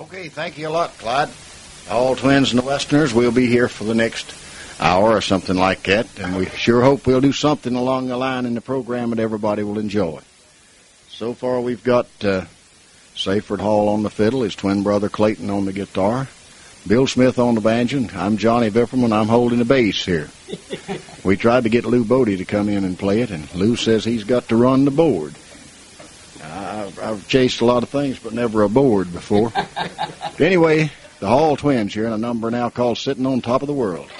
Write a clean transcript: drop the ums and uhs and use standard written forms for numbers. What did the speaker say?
Okay, thank you a lot, Clyde. All Twins and the Westerners, we'll be here for the next hour or something like that, and we sure hope we'll do something along the line in the program that everybody will enjoy. So far, we've got Sayford Hall on the fiddle, his twin brother Clayton on the guitar, Bill Smith on the banjo. I'm Johnny Vipperman. I'm holding the bass here. We tried to get Lou Bodie to come in and play it, and Lou says he's got to run the board. I've chased a lot of things, but never a board before. Anyway, the Hall Twins here in a number now called Sitting on Top of the World.